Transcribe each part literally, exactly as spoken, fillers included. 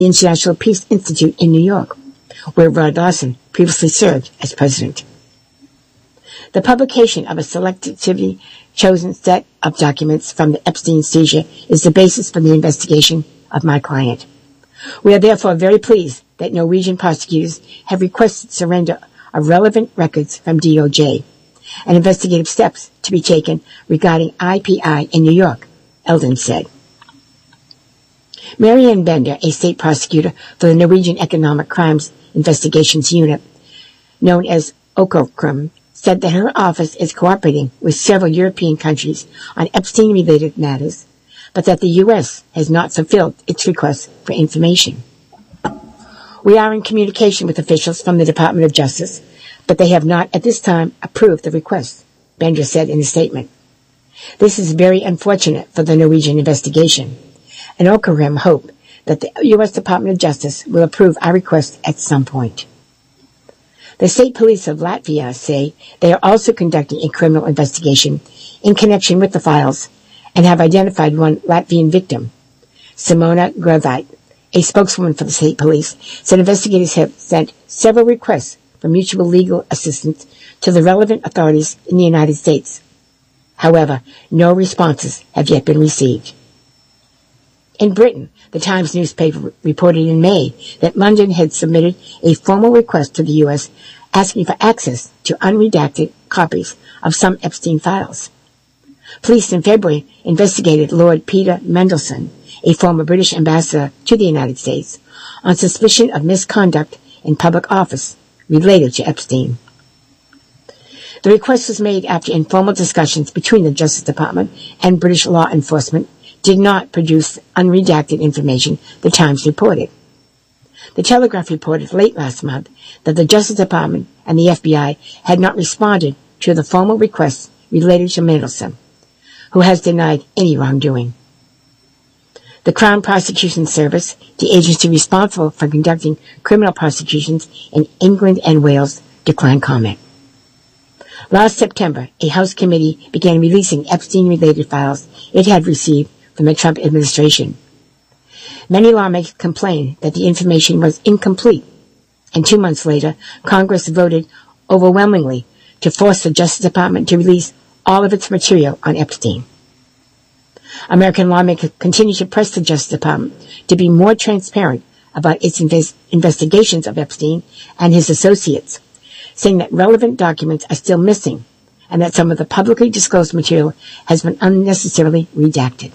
the International Peace Institute in New York, where Rod Larson previously served as president. The publication of a selectively chosen set of documents from the Epstein seizure is the basis for the investigation of my client. We are therefore very pleased that Norwegian prosecutors have requested surrender of relevant records from D O J and investigative steps to be taken regarding I P I in New York, Eldon said. Marianne Bender, a state prosecutor for the Norwegian Economic Crimes Investigations Unit, known as Økokrim, said that her office is cooperating with several European countries on Epstein-related matters, but that the U S has not fulfilled its request for information. We are in communication with officials from the Department of Justice, but they have not at this time approved the request, Bender said in a statement. This is very unfortunate for the Norwegian investigation, and Økokrim hope that the U S Department of Justice will approve our request at some point. The state police of Latvia say they are also conducting a criminal investigation in connection with the files and have identified one Latvian victim. Simona Grevite, a spokeswoman for the state police, said investigators have sent several requests for mutual legal assistance to the relevant authorities in the United States. However, no responses have yet been received. In Britain, the Times newspaper reported in May that London had submitted a formal request to the U S asking for access to unredacted copies of some Epstein files. Police in February investigated Lord Peter Mandelson, a former British ambassador to the United States, on suspicion of misconduct in public office related to Epstein. The request was made after informal discussions between the Justice Department and British law enforcement did not produce unredacted information, the Times reported. The Telegraph reported late last month that the Justice Department and the F B I had not responded to the formal requests related to Mandelson, who has denied any wrongdoing. The Crown Prosecution Service, the agency responsible for conducting criminal prosecutions in England and Wales, declined comment. Last September, a House committee began releasing Epstein-related files it had received from the Trump administration. Many lawmakers complained that the information was incomplete, and two months later, Congress voted overwhelmingly to force the Justice Department to release all of its material on Epstein. American lawmakers continue to press the Justice Department to be more transparent about its invest- investigations of Epstein and his associates, saying that relevant documents are still missing and that some of the publicly disclosed material has been unnecessarily redacted.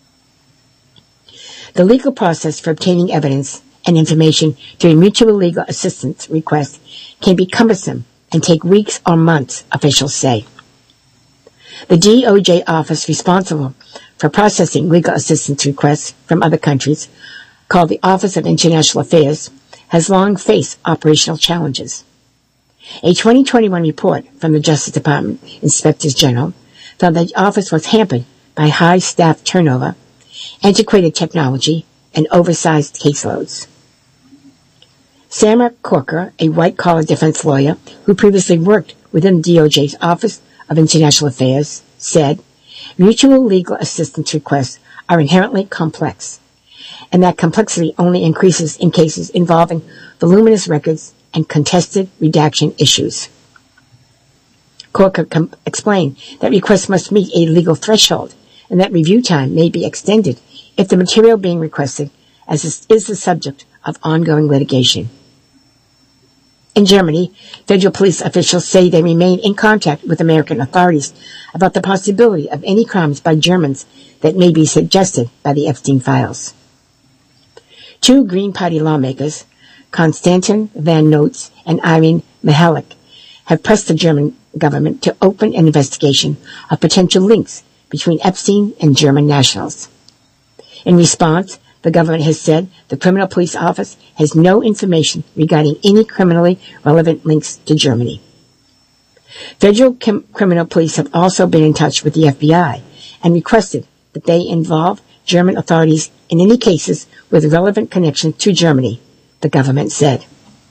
The legal process for obtaining evidence and information through a mutual legal assistance request can be cumbersome and take weeks or months, officials say. The D O J office responsible for processing legal assistance requests from other countries, called the Office of International Affairs, has long faced operational challenges. A twenty twenty-one report from the Justice Department Inspectors General found that the office was hampered by high staff turnover, antiquated technology, and oversized caseloads. Samar Corker, a white-collar defense lawyer who previously worked within the D O J's Office of International Affairs, said, mutual legal assistance requests are inherently complex, and that complexity only increases in cases involving voluminous records and contested redaction issues. Corker com- explained that requests must meet a legal threshold and that review time may be extended if the material being requested as is, is the subject of ongoing litigation. In Germany, federal police officials say they remain in contact with American authorities about the possibility of any crimes by Germans that may be suggested by the Epstein files. Two Green Party lawmakers, Konstantin Van Notes and Irene Mihalik, have pressed the German government to open an investigation of potential links between Epstein and German nationals. In response, the government has said the Criminal Police Office has no information regarding any criminally relevant links to Germany. Federal com- criminal police have also been in touch with the F B I and requested that they involve German authorities in any cases with relevant connections to Germany, the government said.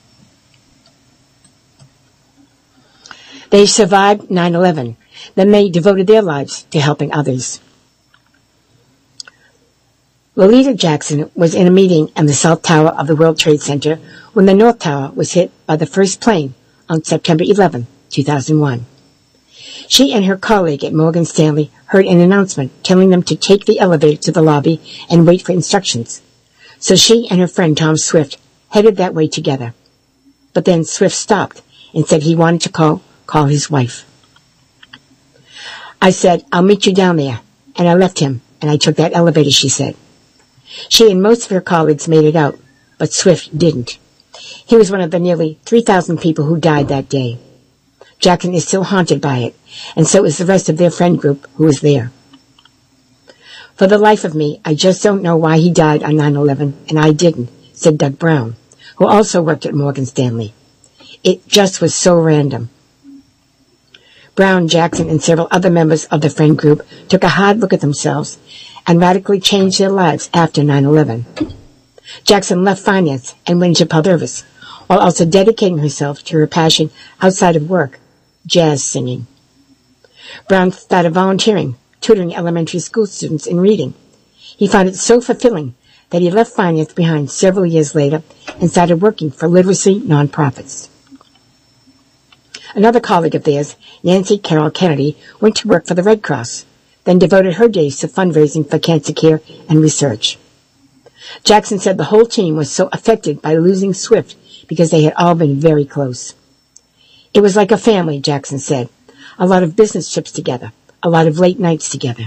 They survived nine eleven, then they devoted their lives to helping others. Lolita Jackson was in a meeting in the South Tower of the World Trade Center when the North Tower was hit by the first plane on September eleventh, two thousand one. She and her colleague at Morgan Stanley heard an announcement telling them to take the elevator to the lobby and wait for instructions. So she and her friend Tom Swift headed that way together. But then Swift stopped and said he wanted to call, call his wife. I said, "I'll meet you down there." And I left him, and I took that elevator, she said. She and most of her colleagues made it out, but Swift didn't. He was one of the nearly three thousand people who died that day. Jackson is still haunted by it, and so is the rest of their friend group who was there. "For the life of me, I just don't know why he died on nine eleven, and I didn't," said Doug Brown, who also worked at Morgan Stanley. "It just was so random." Brown, Jackson, and several other members of the friend group took a hard look at themselves and radically changed their lives after nine eleven. Jackson left finance and went into Paldervis, while also dedicating herself to her passion outside of work, jazz singing. Brown started volunteering, tutoring elementary school students in reading. He found it so fulfilling that he left finance behind several years later and started working for literacy nonprofits. Another colleague of theirs, Nancy Carroll Kennedy, went to work for the Red Cross, then devoted her days to fundraising for cancer care and research. Jackson said the whole team was so affected by losing Swift because they had all been very close. "It was like a family," Jackson said. "A lot of business trips together, a lot of late nights together."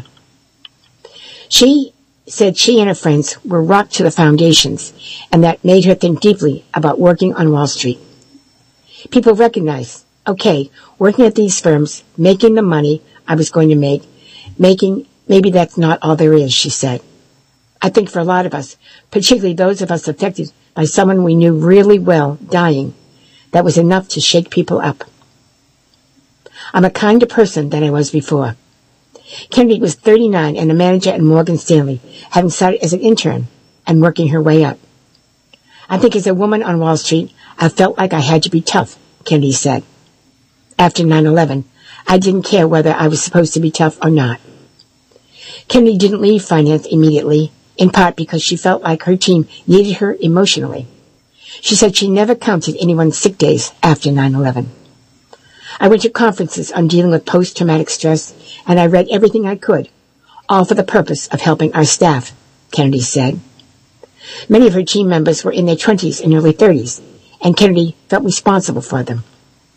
She said she and her friends were rocked to the foundations, and that made her think deeply about working on Wall Street. People recognized, okay, working at these firms, making the money I was going to make, making, maybe that's not all there is, she said. I think for a lot of us, particularly those of us affected by someone we knew really well dying, that was enough to shake people up. I'm a kinder person than I was before. Kennedy was thirty-nine and a manager at Morgan Stanley, having started as an intern and working her way up. I think as a woman on Wall Street, I felt like I had to be tough, Kennedy said. After nine eleven, I didn't care whether I was supposed to be tough or not. Kennedy didn't leave finance immediately, in part because she felt like her team needed her emotionally. She said she never counted anyone's sick days after nine eleven. I went to conferences on dealing with post-traumatic stress, and I read everything I could, all for the purpose of helping our staff, Kennedy said. Many of her team members were in their twenties and early thirties, and Kennedy felt responsible for them.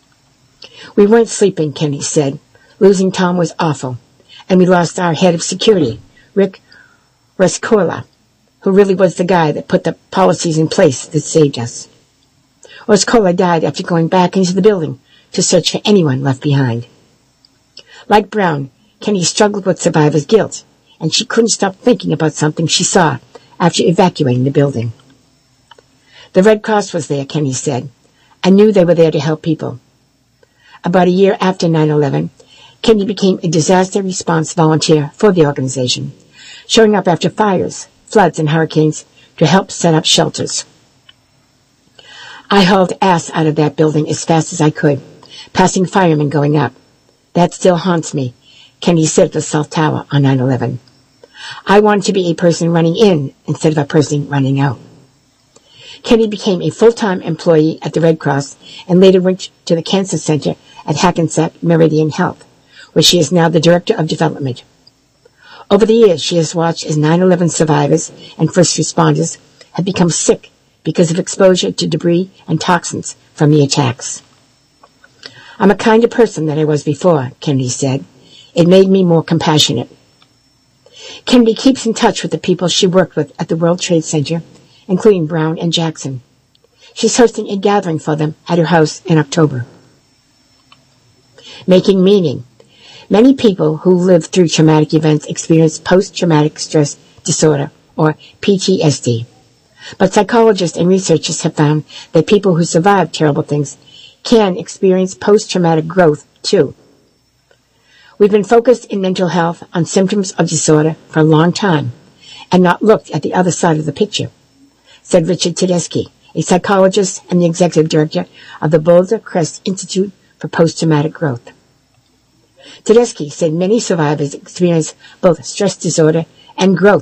We weren't sleeping, Kennedy said. Losing Tom was awful, and we lost our head of security, Rick Rescorla, who really was the guy that put the policies in place that saved us. Rescorla died after going back into the building to search for anyone left behind. Like Brown, Kennedy struggled with survivor's guilt, and she couldn't stop thinking about something she saw after evacuating the building. The Red Cross was there, Kennedy said. I knew they were there to help people. About a year after nine eleven, Kennedy became a disaster response volunteer for the organization, showing up after fires, floods, and hurricanes to help set up shelters. I hauled ass out of that building as fast as I could, passing firemen going up. That still haunts me, Kennedy said at the South Tower on nine eleven. I wanted to be a person running in instead of a person running out. Kennedy became a full-time employee at the Red Cross and later went to the Cancer Center at Hackensack Meridian Health, where she is now the Director of Development. Over the years, she has watched as nine eleven survivors and first responders have become sick because of exposure to debris and toxins from the attacks. I'm a kinder person than I was before, Kennedy said. It made me more compassionate. Kennedy keeps in touch with the people she worked with at the World Trade Center, including Brown and Jackson. She's hosting a gathering for them at her house in October. Making meaning. Many people who live through traumatic events experience post-traumatic stress disorder, or P T S D. But psychologists and researchers have found that people who survive terrible things can experience post-traumatic growth, too. We've been focused in mental health on symptoms of disorder for a long time and not looked at the other side of the picture, said Richard Tedeschi, a psychologist and the executive director of the Boulder Crest Institute for Post-Traumatic Growth. Tedeschi said many survivors experience both stress disorder and growth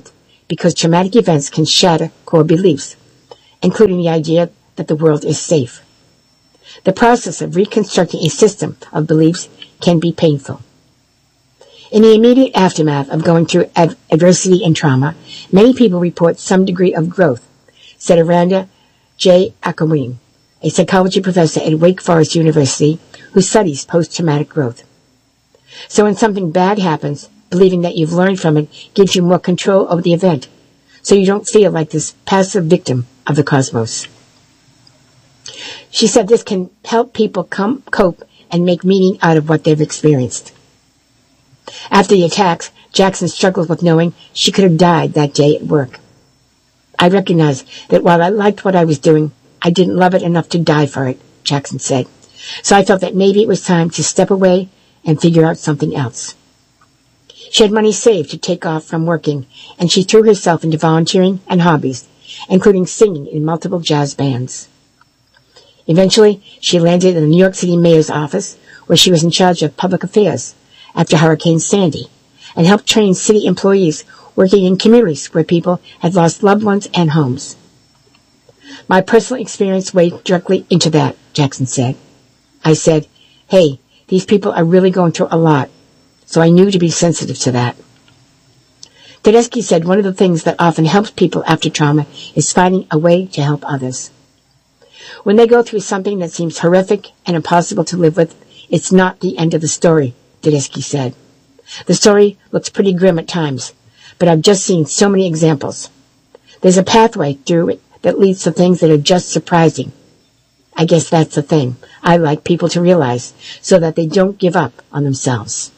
because traumatic events can shatter core beliefs, including the idea that the world is safe. The process of reconstructing a system of beliefs can be painful. In the immediate aftermath of going through ad- adversity and trauma, many people report some degree of growth, said Aranda J. Akawin, a psychology professor at Wake Forest University who studies post-traumatic growth. So when something bad happens, believing that you've learned from it gives you more control over the event, so you don't feel like this passive victim of the cosmos. She said this can help people come, cope and make meaning out of what they've experienced. After the attacks, Jackson struggled with knowing she could have died that day at work. I recognized that while I liked what I was doing, I didn't love it enough to die for it, Jackson said. So I felt that maybe it was time to step away and figure out something else. She had money saved to take off from working, and she threw herself into volunteering and hobbies, including singing in multiple jazz bands. Eventually, she landed in the New York City mayor's office, where she was in charge of public affairs after Hurricane Sandy, and helped train city employees working in communities where people had lost loved ones and homes. My personal experience weighed directly into that, Jackson said. I said, hey, these people are really going through a lot, so I knew to be sensitive to that. Tedeschi said one of the things that often helps people after trauma is finding a way to help others. When they go through something that seems horrific and impossible to live with, it's not the end of the story, Tedeschi said. The story looks pretty grim at times, but I've just seen so many examples. There's a pathway through it that leads to things that are just surprising. I guess that's the thing I like people to realize so that they don't give up on themselves.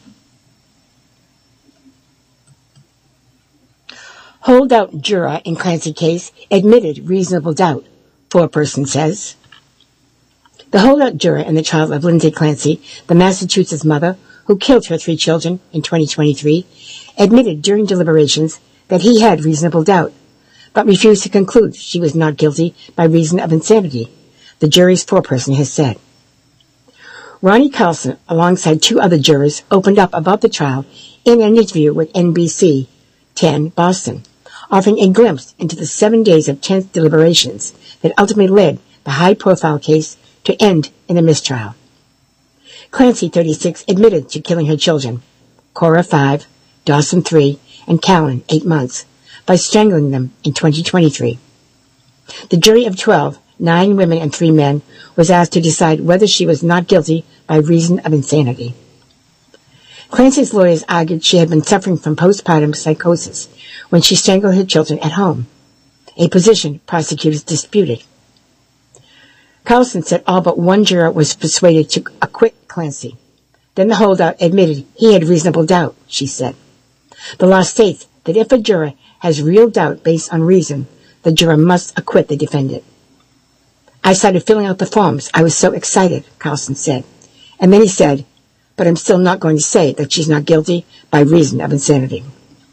Holdout juror in Clancy case admitted reasonable doubt, foreperson says. The holdout juror in the trial of Lindsay Clancy, the Massachusetts mother who killed her three children in twenty twenty-three, admitted during deliberations that he had reasonable doubt, but refused to conclude she was not guilty by reason of insanity, the jury's foreperson has said. Ronnie Carlson, alongside two other jurors, opened up about the trial in an interview with N B C ten Boston, offering a glimpse into the seven days of tense deliberations that ultimately led the high-profile case to end in a mistrial. Clancy, thirty-six, admitted to killing her children, Cora, five, Dawson, three, and Callan, eight months, by strangling them in twenty twenty-three. The jury of twelve, nine women and three men, was asked to decide whether she was not guilty by reason of insanity. Clancy's lawyers argued she had been suffering from postpartum psychosis when she strangled her children at home, a position prosecutors disputed. Carlson said all but one juror was persuaded to acquit Clancy. Then the holdout admitted he had reasonable doubt, she said. The law states that if a juror has real doubt based on reason, the juror must acquit the defendant. I started filling out the forms. I was so excited, Carlson said. And then he said, but I'm still not going to say that she's not guilty by reason of insanity.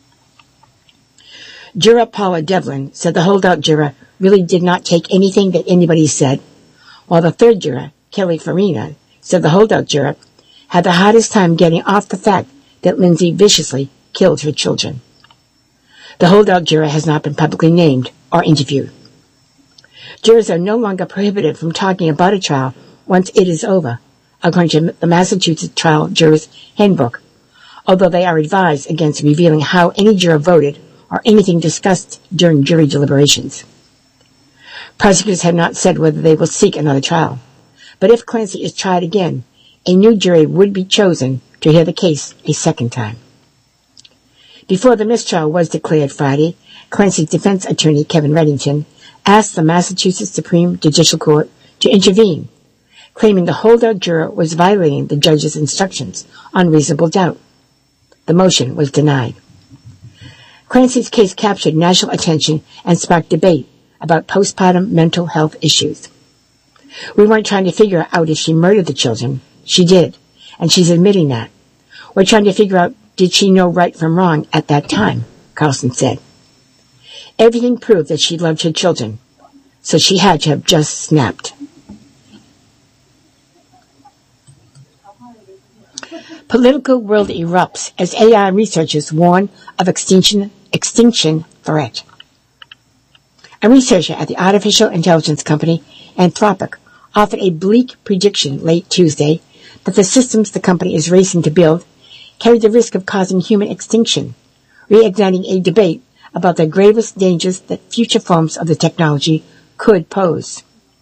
Juror Paula Devlin said the holdout juror really did not take anything that anybody said, while the third juror, Kelly Farina, said the holdout juror had the hardest time getting off the fact that Lindsay viciously killed her children. The holdout juror has not been publicly named or interviewed. Jurors are no longer prohibited from talking about a trial once it is over, according to the Massachusetts Trial Jurors Handbook, although they are advised against revealing how any juror voted or anything discussed during jury deliberations. Prosecutors have not said whether they will seek another trial, but if Clancy is tried again, a new jury would be chosen to hear the case a second time. Before the mistrial was declared Friday, Clancy's defense attorney, Kevin Reddington, asked the Massachusetts Supreme Judicial Court to intervene, claiming the holdout juror was violating the judge's instructions on reasonable doubt. The motion was denied. Clancy's case captured national attention and sparked debate about postpartum mental health issues. We weren't trying to figure out if she murdered the children. She did, and she's admitting that. We're trying to figure out, did she know right from wrong at that time, Carlson said. Everything proved that she loved her children, so she had to have just snapped. Political world erupts as A I researchers warn of extinction extinction threat. A researcher at the artificial intelligence company Anthropic offered a bleak prediction late Tuesday that the systems the company is racing to build carry the risk of causing human extinction, reigniting a debate about the gravest dangers that future forms of the technology could pose.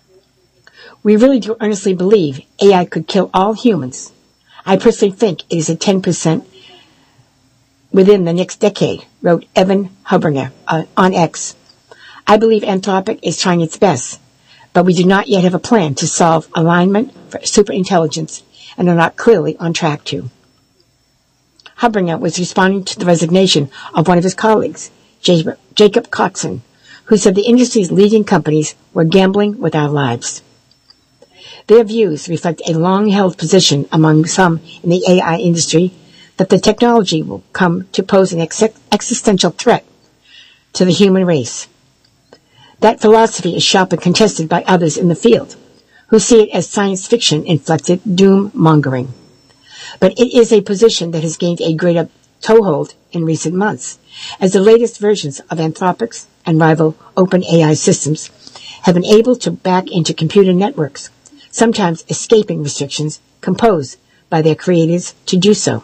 We really do earnestly believe A I could kill all humans. I personally think it is a ten percent within the next decade, wrote Evan Hubringer uh, on X. I believe Anthropic is trying its best, but we do not yet have a plan to solve alignment for superintelligence and are not clearly on track to. Hubringer was responding to the resignation of one of his colleagues, Jacob Coxon, who said the industry's leading companies were gambling with our lives. Their views reflect a long-held position among some in the A I industry that the technology will come to pose an ex- existential threat to the human race. That philosophy is sharply contested by others in the field, who see it as science fiction-inflected doom-mongering. But it is a position that has gained a greater toehold in recent months, as the latest versions of Anthropic's and rival OpenAI systems have been able to back into computer networks, sometimes escaping restrictions imposed by their creators to do so.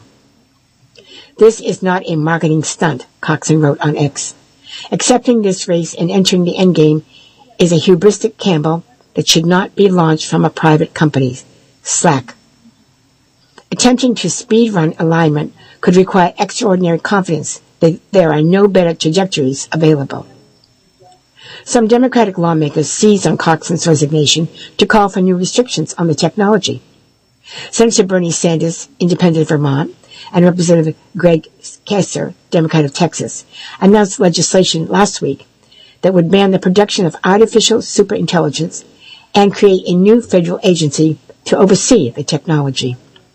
This is not a marketing stunt, Coxon wrote on X. Accepting this race and entering the endgame is a hubristic gamble that should not be launched from a private company, Slack. Attempting to speed-run alignment could require extraordinary confidence that there are no better trajectories available. Some Democratic lawmakers seized on Coxon's resignation to call for new restrictions on the technology. Senator Bernie Sanders, Independent of Vermont, and Representative Greg Kasser, Democrat of Texas, announced legislation last week that would ban the production of artificial superintelligence and create a new federal agency to oversee the technology.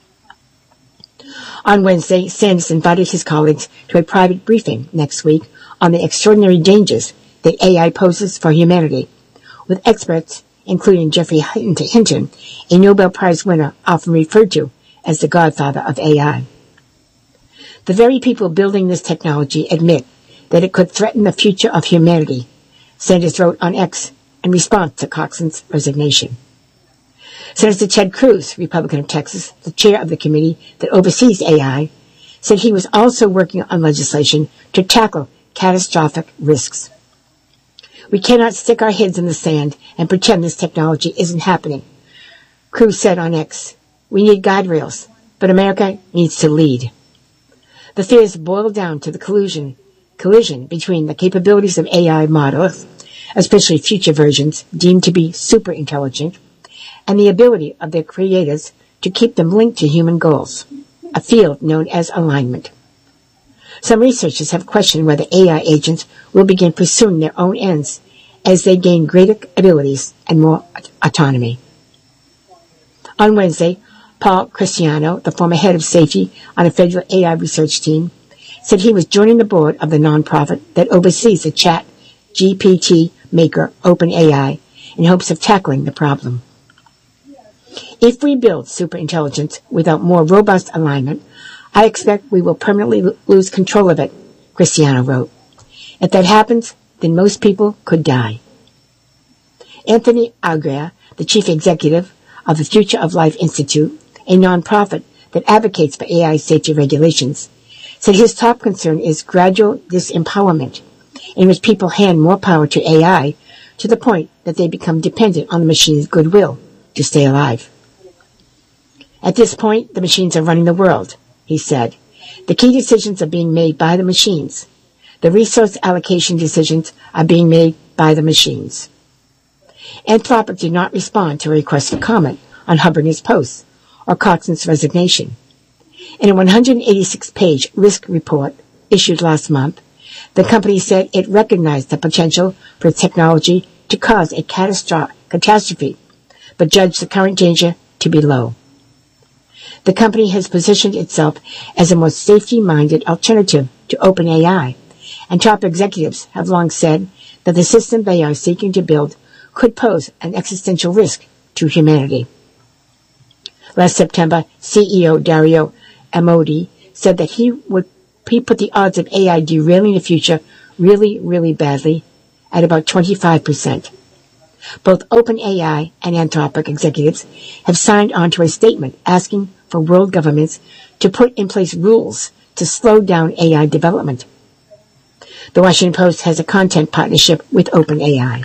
On Wednesday, Sanders invited his colleagues to a private briefing next week on the extraordinary dangers that A I poses for humanity, with experts including Geoffrey Hinton, a Nobel Prize winner often referred to as the godfather of A I. The very people building this technology admit that it could threaten the future of humanity, Sanders wrote on X in response to Coxon's resignation. Senator Ted Cruz, Republican of Texas, the chair of the committee that oversees A I, said he was also working on legislation to tackle catastrophic risks. We cannot stick our heads in the sand and pretend this technology isn't happening, Cruz said on X. We need guardrails, but America needs to lead. The fears boil down to the collusion, collision between the capabilities of A I models, especially future versions deemed to be super intelligent, and the ability of their creators to keep them linked to human goals, a field known as alignment. Some researchers have questioned whether A I agents will begin pursuing their own ends as they gain greater abilities and more autonomy. On Wednesday, Paul Cristiano, the former head of safety on a federal A I research team, said he was joining the board of the nonprofit that oversees the chat G P T maker OpenAI in hopes of tackling the problem. If we build superintelligence without more robust alignment, I expect we will permanently lo- lose control of it, Cristiano wrote. If that happens, then most people could die. Anthony Agria, the chief executive of the Future of Life Institute, a nonprofit that advocates for A I safety regulations, said his top concern is gradual disempowerment, in which people hand more power to A I to the point that they become dependent on the machine's goodwill to stay alive. At this point, the machines are running the world, he said. The key decisions are being made by the machines. The resource allocation decisions are being made by the machines. Anthropic did not respond to a request for comment on Hubringer's post or Coxon's resignation. In a one hundred eighty-six page risk report issued last month, the company said it recognized the potential for technology to cause a catastro- catastrophe, but judged the current danger to be low. The company has positioned itself as a more safety-minded alternative to OpenAI, and top executives have long said that the system they are seeking to build could pose an existential risk to humanity. Last September, C E O Dario Amodei said that he would he put the odds of A I derailing the future really, really badly at about twenty-five percent. Both OpenAI and Anthropic executives have signed on to a statement asking for world governments to put in place rules to slow down A I development. The Washington Post has a content partnership with OpenAI.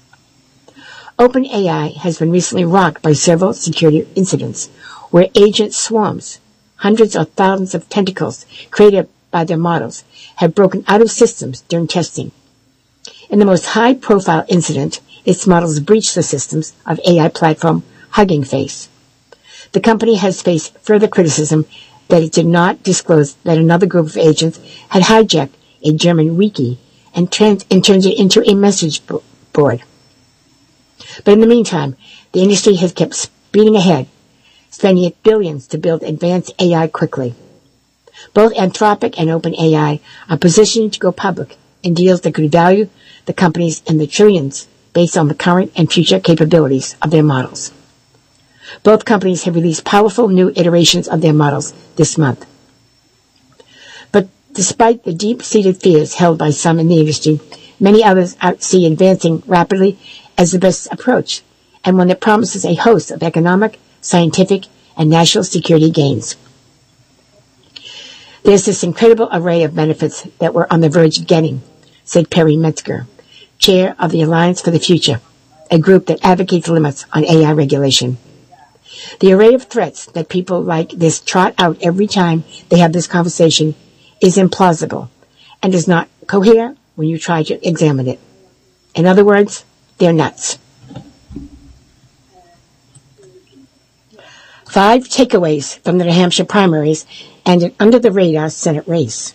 OpenAI has been recently rocked by several security incidents where agent swarms, hundreds or thousands of tentacles created by their models, have broken out of systems during testing. In the most high-profile incident, its models breached the systems of A I platform Hugging Face. The company has faced further criticism that it did not disclose that another group of agents had hijacked a German wiki and, trans- and turned it into a message bo- board. But in the meantime, the industry has kept speeding ahead, spending its billions to build advanced A I quickly. Both Anthropic and OpenAI are positioning to go public in deals that could value the companies in the trillions based on the current and future capabilities of their models. Both companies have released powerful new iterations of their models this month. But despite the deep-seated fears held by some in the industry, many others see advancing rapidly as the best approach, and one that promises a host of economic, scientific, and national security gains. There's this incredible array of benefits that we're on the verge of getting, said Perry Metzger, chair of the Alliance for the Future, a group that advocates limits on A I regulation. The array of threats that people like this trot out every time they have this conversation is implausible and does not cohere when you try to examine it. In other words, they're nuts. Five takeaways from the New Hampshire primaries and an under-the-radar Senate race.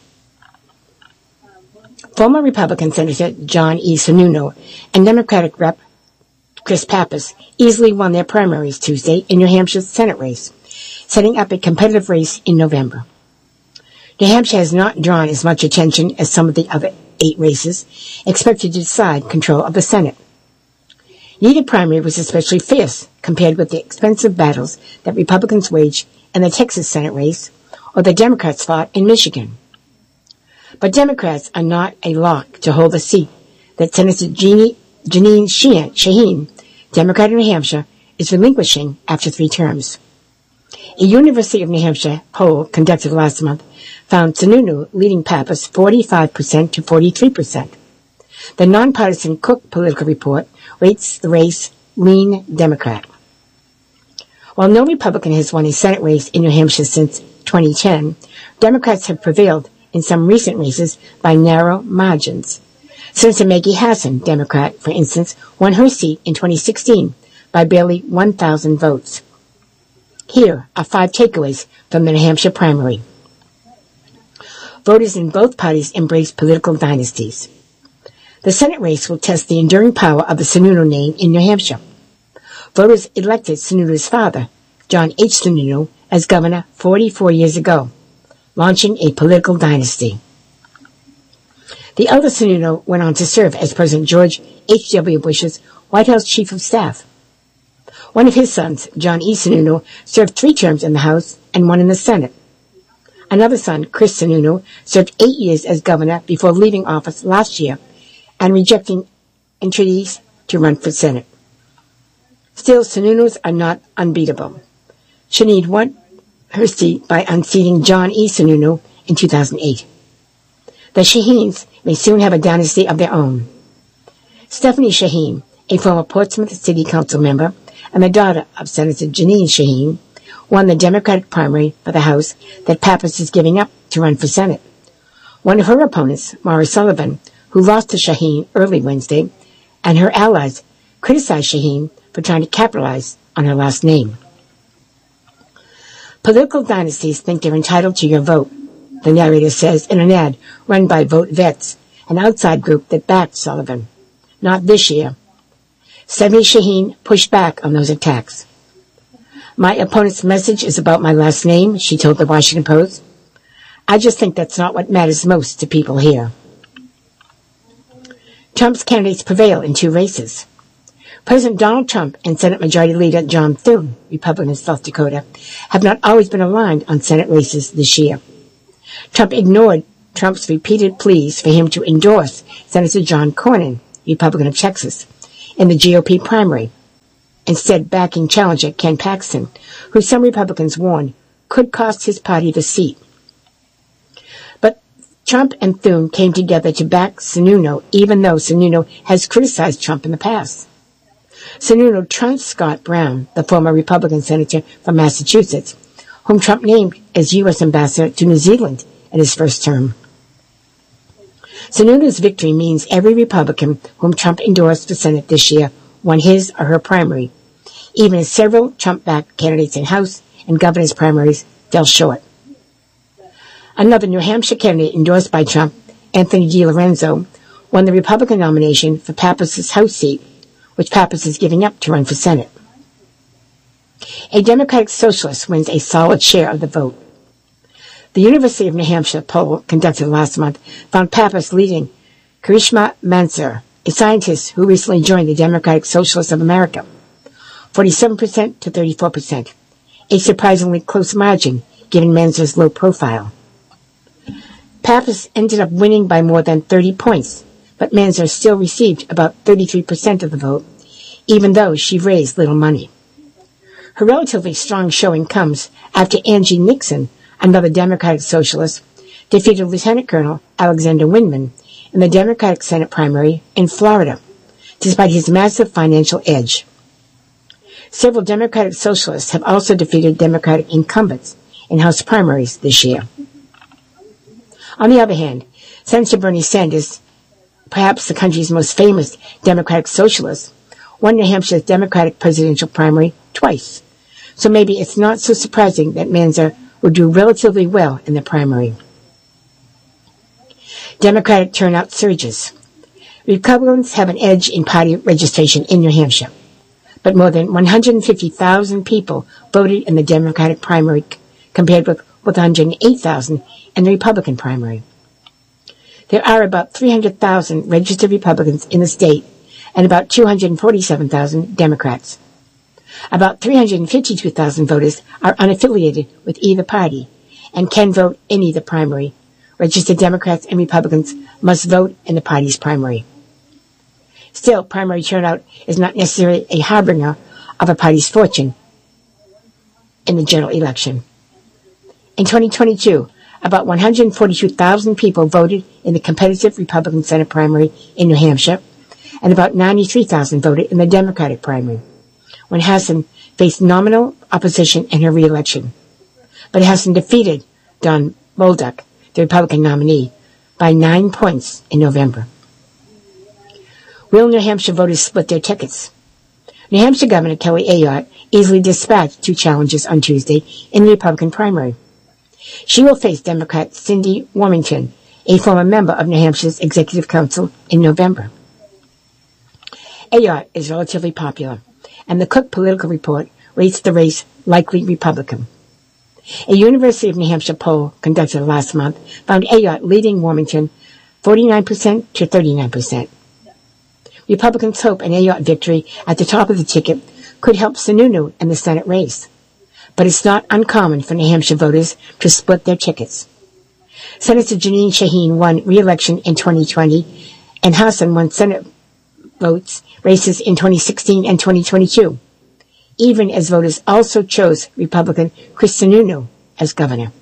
Former Republican Senator John E. Sununu and Democratic Rep Chris Pappas easily won their primaries Tuesday in New Hampshire's Senate race, setting up a competitive race in November. New Hampshire has not drawn as much attention as some of the other eight races expected to decide control of the Senate. Neither primary was especially fierce compared with the expensive battles that Republicans waged in the Texas Senate race or the Democrats fought in Michigan. But Democrats are not a lock to hold a seat that Senator Jeannie, Jeanine Shaheen, Democrat of New Hampshire, is relinquishing after three terms. A University of New Hampshire poll conducted last month found Sununu leading Pappas forty-five percent to forty-three percent. The nonpartisan Cook Political Report rates the race lean Democrat. While no Republican has won a Senate race in New Hampshire since twenty ten, Democrats have prevailed in some recent races by narrow margins. Senator Maggie Hassan, Democrat, for instance, won her seat in twenty sixteen by barely one thousand votes. Here are five takeaways from the New Hampshire primary. Voters in both parties embrace political dynasties. The Senate race will test the enduring power of the Sununu name in New Hampshire. Voters elected Sununu's father, John H. Sununu, as governor forty-four years ago, launching a political dynasty. The elder Sununu went on to serve as President George H W. Bush's White House Chief of Staff. One of his sons, John E. Sununu, served three terms in the House and one in the Senate. Another son, Chris Sununu, served eight years as governor before leaving office last year and rejecting entreaties to run for Senate. Still, Sununus are not unbeatable. Shaheen won her seat by unseating John E. Sununu in two thousand eight. The Shaheens may soon have a dynasty of their own. Stephanie Shaheen, a former Portsmouth City Council member and the daughter of Senator Jeanine Shaheen, won the Democratic primary for the House that Pappas is giving up to run for Senate. One of her opponents, Maura Sullivan, who lost to Shaheen early Wednesday, and her allies criticized Shaheen for trying to capitalize on her last name. Political dynasties think they're entitled to your vote, the narrator says in an ad run by Vote Vets, an outside group that backed Sullivan. Not this year. Stephanie Shaheen pushed back on those attacks. My opponent's message is about my last name, she told the Washington Post. I just think that's not what matters most to people here. Trump's candidates prevail in two races. President Donald Trump and Senate Majority Leader John Thune, Republican of South Dakota, have not always been aligned on Senate races this year. Trump ignored Trump's repeated pleas for him to endorse Senator John Cornyn, Republican of Texas, in the G O P primary, instead backing challenger Ken Paxton, who some Republicans warned could cost his party the seat. But Trump and Thune came together to back Sununu, even though Sununu has criticized Trump in the past. Sununu trumped Scott Brown, the former Republican senator from Massachusetts, whom Trump named as U S ambassador to New Zealand in his first term. Sununu's victory means every Republican whom Trump endorsed for Senate this year won his or her primary, even as several Trump-backed candidates in House and governor's primaries fell short. Another New Hampshire candidate endorsed by Trump, Anthony DiLorenzo, won the Republican nomination for Pappus's House seat, which Pappas is giving up to run for Senate. A Democratic socialist wins a solid share of the vote. The University of New Hampshire poll conducted last month found Pappas leading Karishma Mansur, a scientist who recently joined the Democratic Socialists of America, forty-seven percent to thirty-four percent, a surprisingly close margin given Mansur's low profile. Pappas ended up winning by more than thirty points, but Mansur still received about thirty-three percent of the vote, even though she raised little money. Her relatively strong showing comes after Angie Nixon, another Democratic socialist, defeated Lieutenant Colonel Alexander Windman in the Democratic Senate primary in Florida, despite his massive financial edge. Several Democratic socialists have also defeated Democratic incumbents in House primaries this year. On the other hand, Senator Bernie Sanders, perhaps the country's most famous Democratic socialist, won New Hampshire's Democratic presidential primary twice. So maybe it's not so surprising that Mansur would do relatively well in the primary. Democratic turnout surges. Republicans have an edge in party registration in New Hampshire, but more than one hundred fifty thousand people voted in the Democratic primary compared with, with one hundred eight thousand in the Republican primary. There are about three hundred thousand registered Republicans in the state and about two hundred forty-seven thousand Democrats. About three hundred fifty-two thousand voters are unaffiliated with either party and can vote in either primary. Registered Democrats and Republicans must vote in the party's primary. Still, primary turnout is not necessarily a harbinger of a party's fortune in the general election. In twenty twenty-two, about one hundred forty-two thousand people voted in the competitive Republican Senate primary in New Hampshire, and about ninety-three thousand voted in the Democratic primary, when Hassan faced nominal opposition in her re-election. But Hassan defeated Don Bolduc, the Republican nominee, by nine points in November. Will New Hampshire voters split their tickets? New Hampshire Governor Kelly Ayotte easily dispatched two challengers on Tuesday in the Republican primary. She will face Democrat Cindy Warmington, a former member of New Hampshire's Executive Council, in November. Ayotte is relatively popular, and the Cook Political Report rates the race likely Republican. A University of New Hampshire poll conducted last month found Ayotte leading Warmington forty-nine percent to thirty-nine percent. Republicans hope an Ayotte victory at the top of the ticket could help Sununu in the Senate race, but it's not uncommon for New Hampshire voters to split their tickets. Senator Jeanine Shaheen won re-election in twenty twenty, and Hassan won Senate votes races in twenty sixteen and twenty twenty-two, even as voters also chose Republican Chris Sununu as governor.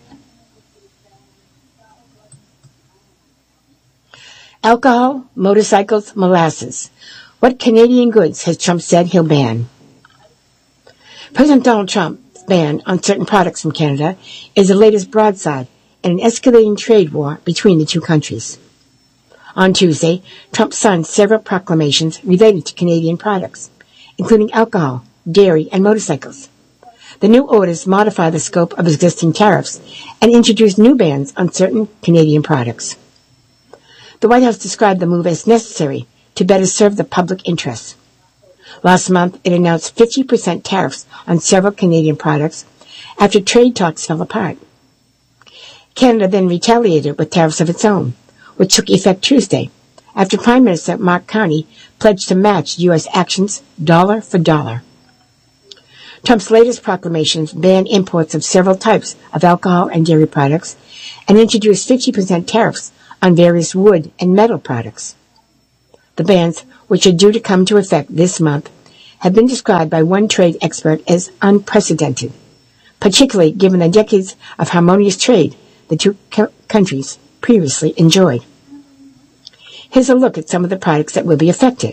Alcohol, motorcycles, molasses. What Canadian goods has Trump said he'll ban? President Donald Trump's ban on certain products from Canada is the latest broadside in an escalating trade war between the two countries. On Tuesday, Trump signed several proclamations related to Canadian products, including alcohol, dairy, and motorcycles. The new orders modify the scope of existing tariffs and introduce new bans on certain Canadian products. The White House described the move as necessary to better serve the public interest. Last month, it announced fifty percent tariffs on several Canadian products after trade talks fell apart. Canada then retaliated with tariffs of its own, which took effect Tuesday, after Prime Minister Mark Carney pledged to match U S actions dollar for dollar. Trump's latest proclamations banned imports of several types of alcohol and dairy products and introduced fifty percent tariffs on various wood and metal products. The bans, which are due to come into effect this month, have been described by one trade expert as unprecedented, particularly given the decades of harmonious trade the two co- countries previously enjoyed. Here's a look at some of the products that will be affected.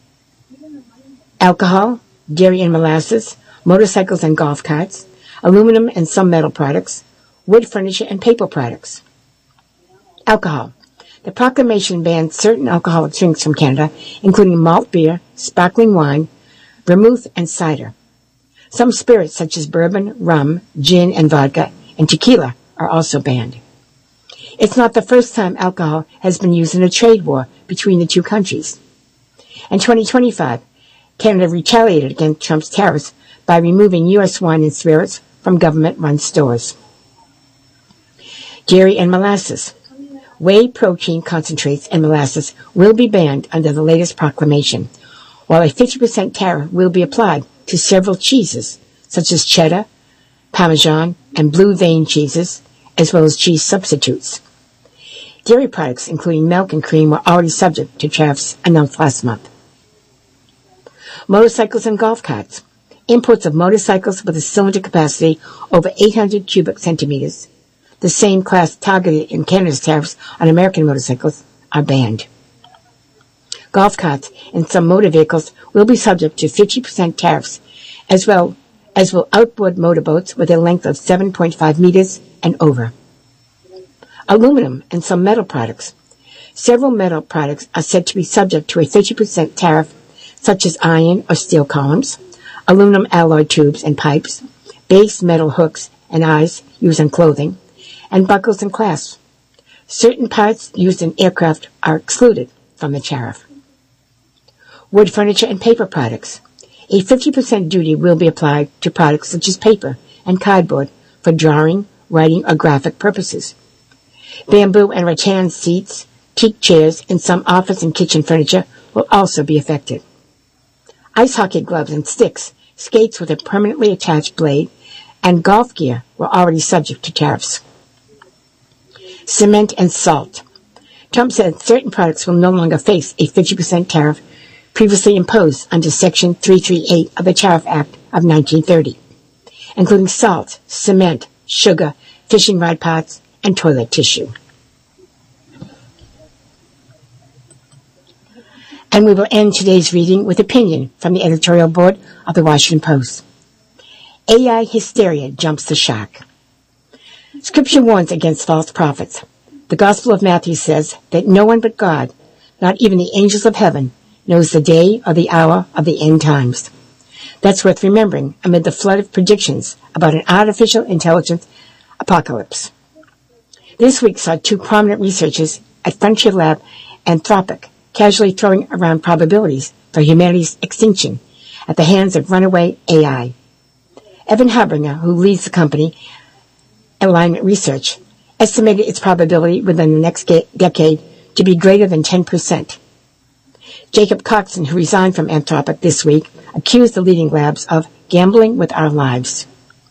Alcohol, dairy and molasses, motorcycles and golf carts, aluminum and some metal products, wood furniture and paper products. Alcohol. The proclamation banned certain alcoholic drinks from Canada, including malt beer, sparkling wine, vermouth, and cider. Some spirits such as bourbon, rum, gin, and vodka, and tequila are also banned. It's not the first time alcohol has been used in a trade war between the two countries. In twenty twenty-five, Canada retaliated against Trump's tariffs by removing U S wine and spirits from government-run stores. Dairy and molasses. Whey protein concentrates and molasses will be banned under the latest proclamation, while a fifty percent tariff will be applied to several cheeses, such as cheddar, Parmesan, and blue vein cheeses, as well as cheese substitutes. Dairy products, including milk and cream, were already subject to tariffs announced last month. Motorcycles and golf carts. Imports of motorcycles with a cylinder capacity over eight hundred cubic centimeters, the same class targeted in Canada's tariffs on American motorcycles, are banned. Golf carts and some motor vehicles will be subject to fifty percent tariffs, as well as will outboard motorboats with a length of seven point five meters and over. Aluminum and some metal products. Several metal products are said to be subject to a fifty percent tariff, such as iron or steel columns, aluminum alloy tubes and pipes, base metal hooks and eyes used in clothing, and buckles and clasps. Certain parts used in aircraft are excluded from the tariff. Wood furniture and paper products. A fifty percent duty will be applied to products such as paper and cardboard for drawing, writing, or graphic purposes. Bamboo and rattan seats, teak chairs, and some office and kitchen furniture will also be affected. Ice hockey gloves and sticks, skates with a permanently attached blade, and golf gear were already subject to tariffs. Cement and salt. Trump said certain products will no longer face a fifty percent tariff previously imposed under Section three thirty-eight of the Tariff Act of nineteen thirty, including salt, cement, sugar, fishing rod parts, and toilet tissue. And we will end today's reading with opinion from the editorial board of the Washington Post. A I hysteria jumps the shark. Scripture warns against false prophets. The Gospel of Matthew says that no one but God, not even the angels of heaven, knows the day or the hour of the end times. That's worth remembering amid the flood of predictions about an artificial intelligence apocalypse. This week saw two prominent researchers at Frontier Lab Anthropic casually throwing around probabilities for humanity's extinction at the hands of runaway A I. Evan Harbinger, who leads the company Alignment Research, estimated its probability within the next ga- decade to be greater than ten percent. Jacob Coxon, who resigned from Anthropic this week, accused the leading labs of gambling with our lives.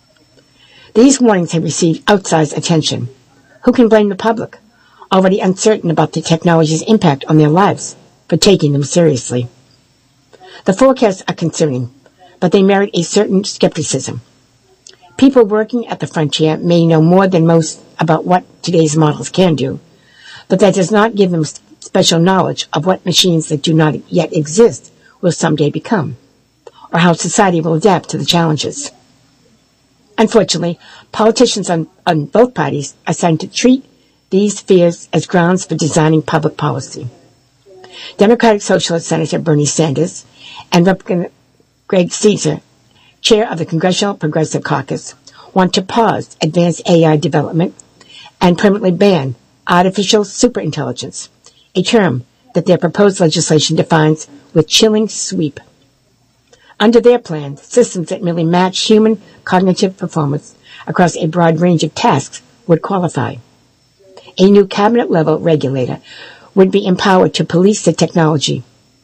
These warnings have received outsized attention. Who can blame the public, already uncertain about the technology's impact on their lives, for taking them seriously? The forecasts are concerning, but they merit a certain skepticism. People working at the frontier may know more than most about what today's models can do, but that does not give them special knowledge of what machines that do not yet exist will someday become, or how society will adapt to the challenges. Unfortunately, politicians on, on both parties are starting to treat these fears as grounds for designing public policy. Democratic Socialist Senator Bernie Sanders and Republican Greg Caesar, chair of the Congressional Progressive Caucus, want to pause advanced A I development and permanently ban artificial superintelligence, a term that their proposed legislation defines with chilling sweep. Under their plan, systems that merely match human cognitive performance across a broad range of tasks would qualify. A new cabinet-level regulator would be empowered to police the technology.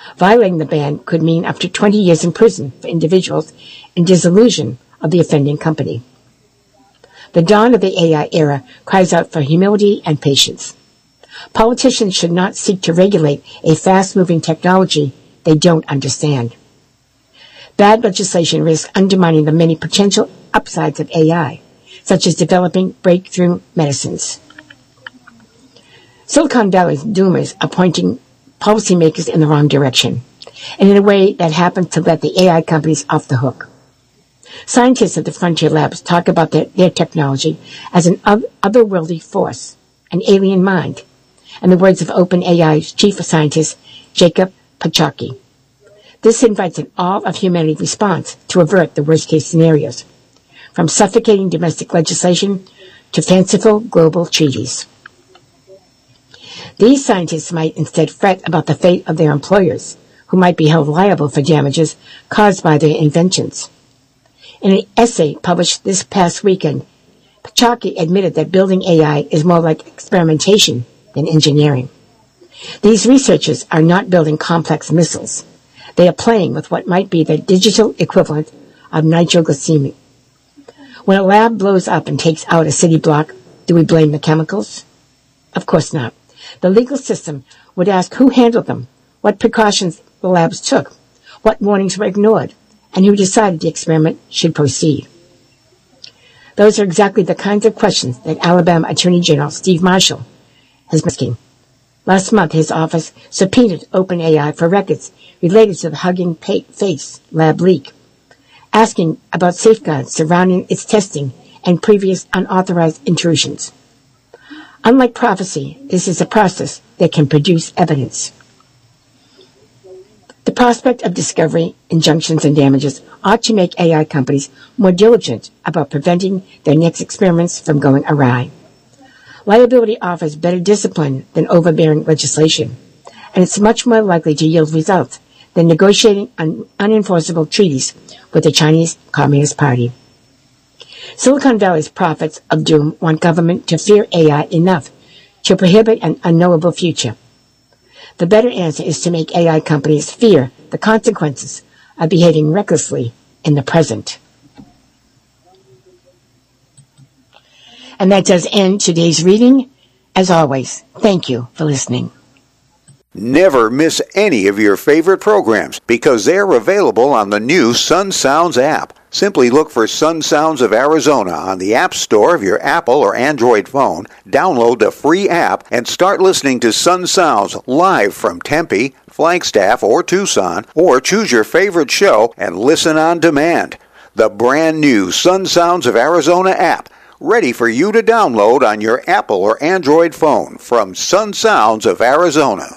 Violating the ban could mean up to twenty years in prison for individuals and dissolution of the offending company. The dawn of the A I era cries out for humility and patience. Politicians should not seek to regulate a fast-moving technology they don't understand. Bad legislation risks undermining the many potential upsides of A I, such as developing breakthrough medicines. Silicon Valley's doomers are pointing policymakers in the wrong direction, and in a way that happens to let the A I companies off the hook. Scientists at the Frontier Labs talk about their, their technology as an otherworldly force, an alien mind, in the words of OpenAI's chief scientist, Jacob Pachaki. This invites an all-of-humanity response to avert the worst-case scenarios, from suffocating domestic legislation to fanciful global treaties. These scientists might instead fret about the fate of their employers, who might be held liable for damages caused by their inventions. In an essay published this past weekend, Pachaki admitted that building A I is more like experimentation than engineering. These researchers are not building complex missiles. They are playing with what might be the digital equivalent of nitroglycerin. When a lab blows up and takes out a city block, do we blame the chemicals? Of course not. The legal system would ask who handled them, what precautions the labs took, what warnings were ignored, and who decided the experiment should proceed. Those are exactly the kinds of questions that Alabama Attorney General Steve Marshall has been asking. Last month, his office subpoenaed OpenAI for records related to the Hugging Face lab leak, asking about safeguards surrounding its testing and previous unauthorized intrusions. Unlike prophecy, this is a process that can produce evidence. The prospect of discovery, injunctions, and damages ought to make A I companies more diligent about preventing their next experiments from going awry. Liability offers better discipline than overbearing legislation, and it's much more likely to yield results than negotiating un- unenforceable treaties with the Chinese Communist Party. Silicon Valley's prophets of doom want government to fear A I enough to prohibit an unknowable future. The better answer is to make A I companies fear the consequences of behaving recklessly in the present. And that does end today's reading. As always, thank you for listening. Never miss any of your favorite programs because they're available on the new Sun Sounds app. Simply look for Sun Sounds of Arizona on the App Store of your Apple or Android phone, download the free app, and start listening to Sun Sounds live from Tempe, Flagstaff, or Tucson, or choose your favorite show and listen on demand. The brand new Sun Sounds of Arizona app, ready for you to download on your Apple or Android phone from Sun Sounds of Arizona.